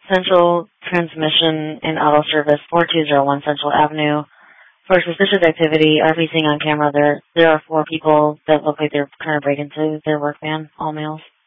Central Transmission and Auto Service, 4201 Central Avenue. For suspicious activity, RV seeing on camera, there are 4 people that look like they're trying to break into their work van, all males.